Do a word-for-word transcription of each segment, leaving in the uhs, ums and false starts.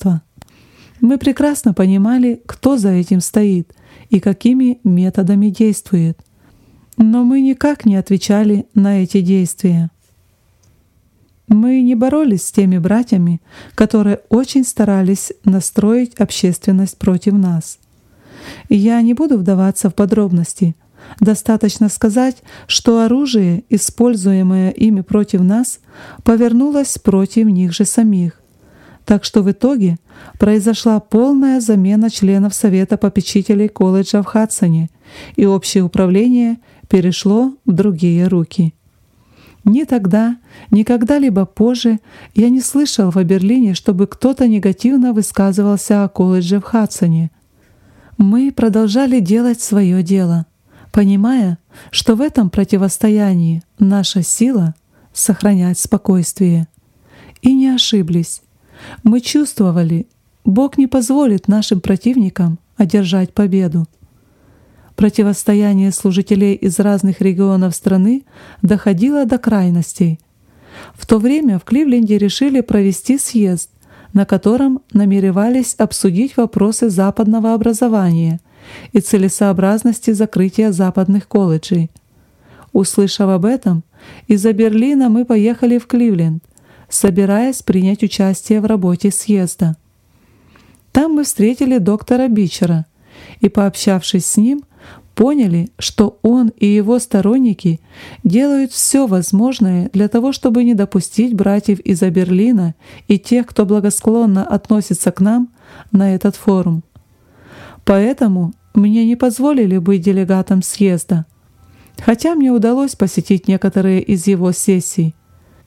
духовенства. Мы прекрасно понимали, кто за этим стоит и какими методами действует. Но мы никак не отвечали на эти действия. Мы не боролись с теми братьями, которые очень старались настроить общественность против нас. Я не буду вдаваться в подробности. Достаточно сказать, что оружие, используемое ими против нас, повернулось против них же самих. Так что в итоге произошла полная замена членов Совета попечителей колледжа в Хадсоне, и общее управление перешло в другие руки. Ни тогда, ни когда-либо позже я не слышал в Аберлине, чтобы кто-то негативно высказывался о колледже в Хадсоне. Мы продолжали делать свое дело, понимая, что в этом противостоянии наша сила — сохранять спокойствие. И не ошиблись. Мы чувствовали, Бог не позволит нашим противникам одержать победу. Противостояние служителей из разных регионов страны доходило до крайностей. В то время в Кливленде решили провести съезд, на котором намеревались обсудить вопросы западного образования и целесообразности закрытия западных колледжей. Услышав об этом, из Берлина мы поехали в Кливленд, собираясь принять участие в работе съезда. Там мы встретили доктора Бичера и, пообщавшись с ним, поняли, что он и его сторонники делают все возможное для того, чтобы не допустить братьев из Берлина и тех, кто благосклонно относится к нам, на этот форум. Поэтому мне не позволили быть делегатом съезда, хотя мне удалось посетить некоторые из его сессий.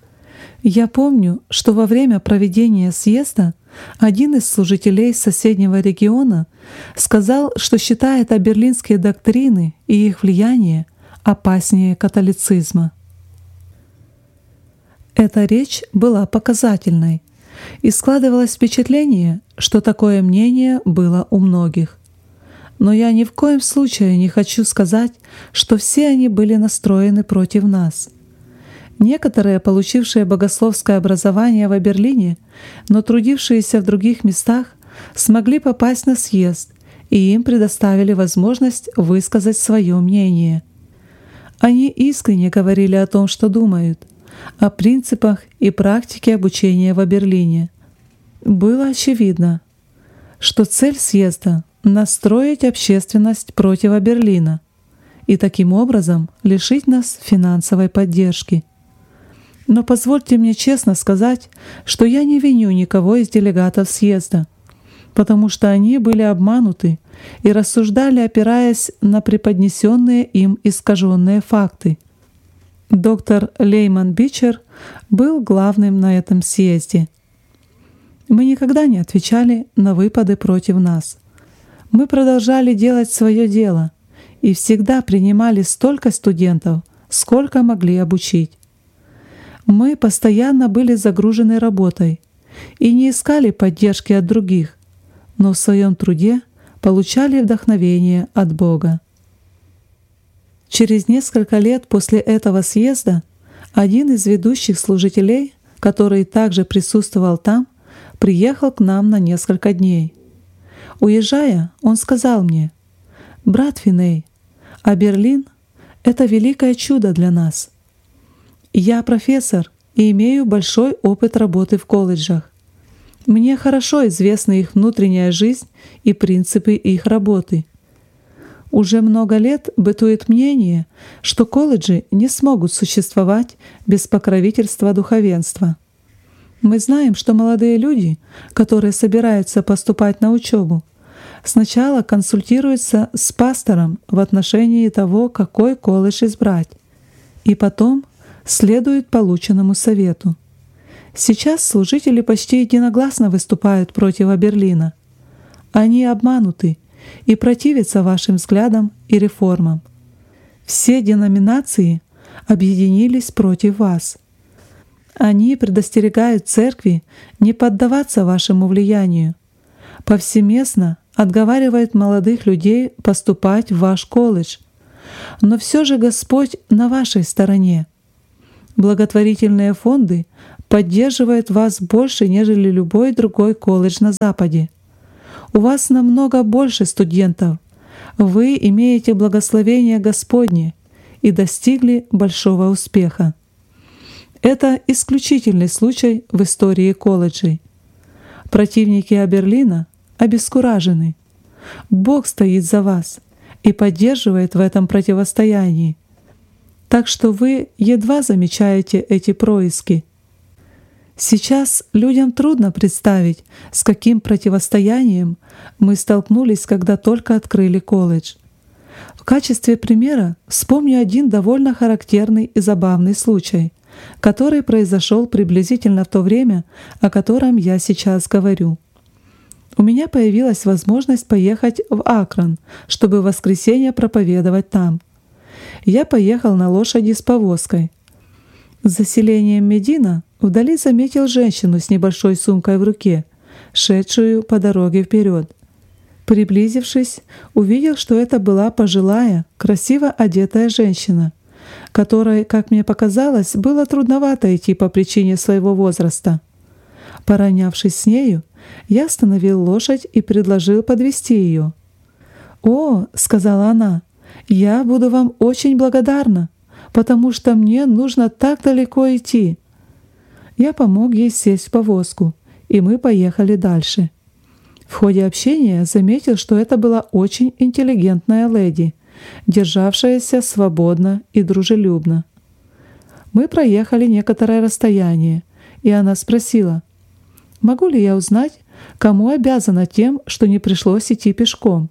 Я помню, что во время проведения съезда один из служителей соседнего региона сказал, что считает берлинские доктрины и их влияние опаснее католицизма. Эта речь была показательной, и складывалось впечатление, что такое мнение было у многих. Но я ни в коем случае не хочу сказать, что все они были настроены против нас. Некоторые, получившие богословское образование в Берлине, но трудившиеся в других местах, смогли попасть на съезд, и им предоставили возможность высказать свое мнение. Они искренне говорили о том, что думают, о принципах и практике обучения в Берлине. Было очевидно, что цель съезда — настроить общественность против Берлина и таким образом лишить нас финансовой поддержки. Но позвольте мне честно сказать, что я не виню никого из делегатов съезда, потому что они были обмануты и рассуждали, опираясь на преподнесенные им искаженные факты. Доктор Лейман Бичер был главным на этом съезде. Мы никогда не отвечали на выпады против нас. Мы продолжали делать свое дело и всегда принимали столько студентов, сколько могли обучить. Мы постоянно были загружены работой и не искали поддержки от других, но в своем труде получали вдохновение от Бога. Через несколько лет после этого съезда один из ведущих служителей, который также присутствовал там, приехал к нам на несколько дней. Уезжая, он сказал мне: «Брат Финей, а Берлин — это великое чудо для нас. Я профессор и имею большой опыт работы в колледжах. Мне хорошо известна их внутренняя жизнь и принципы их работы. Уже много лет бытует мнение, что колледжи не смогут существовать без покровительства духовенства. Мы знаем, что молодые люди, которые собираются поступать на учебу, сначала консультируются с пастором в отношении того, какой колледж избрать, и потом следуют полученному совету. Сейчас служители почти единогласно выступают против Берлина. Они обмануты и противятся вашим взглядам и реформам. Все деноминации объединились против вас. Они предостерегают церкви не поддаваться вашему влиянию, повсеместно отговаривают молодых людей поступать в ваш колледж. Но все же Господь на вашей стороне. Благотворительные фонды поддерживает вас больше, нежели любой другой колледж на Западе. У вас намного больше студентов. Вы имеете благословение Господне и достигли большого успеха. Это исключительный случай в истории колледжей. Противники Аберлина обескуражены. Бог стоит за вас и поддерживает в этом противостоянии. Так что вы едва замечаете эти происки. Сейчас людям трудно представить, с каким противостоянием мы столкнулись, когда только открыли колледж. В качестве примера вспомню один довольно характерный и забавный случай, который произошел приблизительно в то время, о котором я сейчас говорю. У меня появилась возможность поехать в Акрон, чтобы в воскресенье проповедовать там. Я поехал на лошади с повозкой. За селением Медина вдали заметил женщину с небольшой сумкой в руке, шедшую по дороге вперед. Приблизившись, увидел, что это была пожилая, красиво одетая женщина, которой, как мне показалось, было трудновато идти по причине своего возраста. Поравнявшись с нею, я остановил лошадь и предложил подвезти ее. «О, — сказала она, — я буду вам очень благодарна, потому что мне нужно так далеко идти». Я помог ей сесть в повозку, и мы поехали дальше. В ходе общения заметил, что это была очень интеллигентная леди, державшаяся свободно и дружелюбно. Мы проехали некоторое расстояние, и она спросила, могу ли я узнать, кому обязана тем, что не пришлось идти пешком.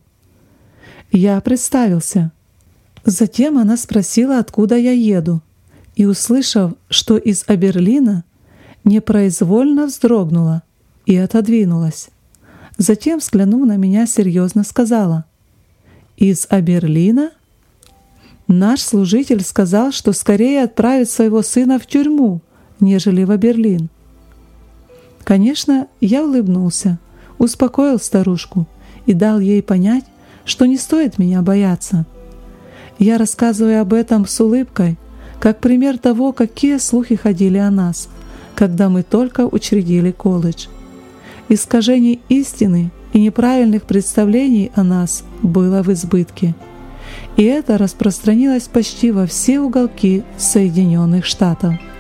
Я представился. Затем она спросила, откуда я еду, и, услышав, что из Аберлина, непроизвольно вздрогнула и отодвинулась. Затем, взглянув на меня, серьезно сказала: «Из Аберлина? Наш служитель сказал, что скорее отправит своего сына в тюрьму, нежели в Аберлин». Конечно, я улыбнулся, успокоил старушку и дал ей понять, что не стоит меня бояться. Я рассказываю об этом с улыбкой, как пример того, какие слухи ходили о нас, когда мы только учредили колледж. Искажений истины и неправильных представлений о нас было в избытке. И это распространилось почти во все уголки Соединенных Штатов.